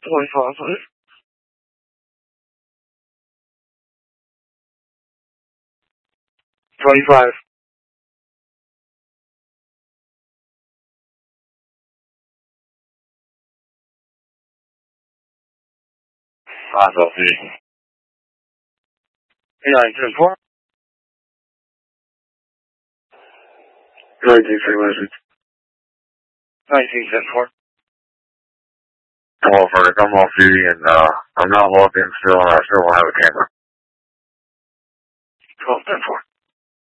25, please. 25. Roswell City. 974. 1974. I'm over. I'm off duty and I'm not logged in still and I still don't have a camera. 12-10-4.